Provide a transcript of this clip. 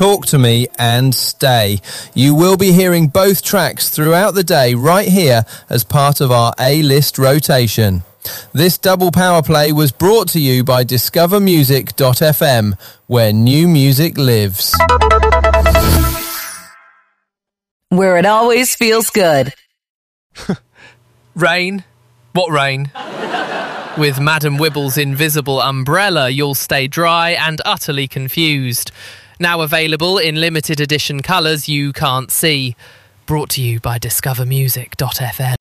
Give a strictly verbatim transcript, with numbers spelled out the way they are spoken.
Talk to Me and Stay. You will be hearing both tracks throughout the day right here as part of our A-list rotation. This double power play was brought to you by discover music dot f m, where new music lives. Where it always feels good. Rain? What rain? With Madam Wibble's invisible umbrella, you'll stay dry and utterly confused. Now available in limited edition colours you can't see. Brought to you by discover music dot f m.